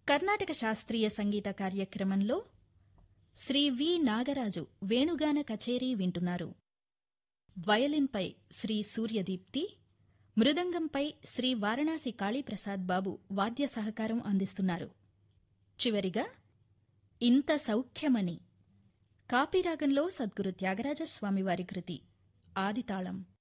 కర్ణాటక శాస్త్రీయ సంగీత కార్యక్రమంలో శ్రీ వి నాగరాజు వేణుగాన కచేరీ వింటున్నారు. వయలిన్పై శ్రీ సూర్యదీప్తి, మృదంగంపై శ్రీ వారణాసి కాళీప్రసాద్ బాబు వాద్య సహకారం అందిస్తున్నారు. చివరిగా ఇంత సౌఖ్యమని కాపీరాగంలో సద్గురు త్యాగరాజస్వామివారి కృతి ఆదితాళం.